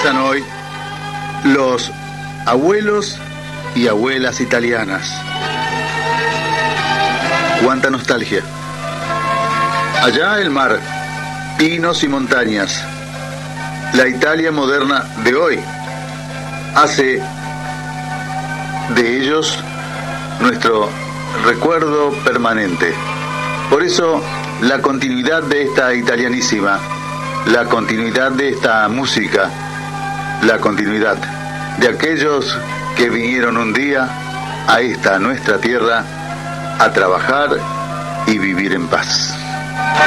pasan hoy los abuelos y abuelas italianas. Cuánta nostalgia. Allá el mar, pinos y montañas. La Italia moderna de hoy hace de ellos nuestro recuerdo permanente. Por eso la continuidad de esta italianísima, la continuidad de esta música, la continuidad de aquellos que vinieron un día a esta nuestra tierra a trabajar y vivir en paz.